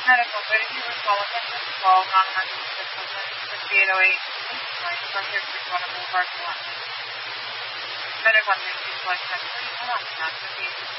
Medical, but if you recall, a missed call, non-emergency assistance, 5808, from here to one of the parking lot. Medical emergency, 10 hold on, not 58.